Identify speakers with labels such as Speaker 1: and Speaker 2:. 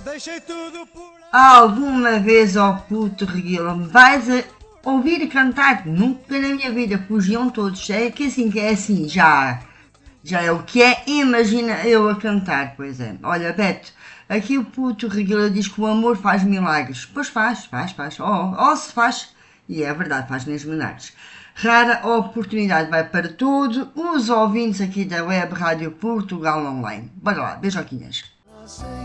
Speaker 1: deixei tudo por...
Speaker 2: Alguma vez, ó puto reguila, me vais a ouvir cantar? Nunca na minha vida, fugiam todos. É que é assim, já é o que é, imagina eu a cantar, pois é. Olha, Beto, aqui o puto reguila diz que o amor faz milagres. Pois faz. Se faz. E é verdade, faz mesmo milagres. Rara oportunidade vai para todos os ouvintes aqui da Web Rádio Portugal Online. Bora lá, beijoquinhas.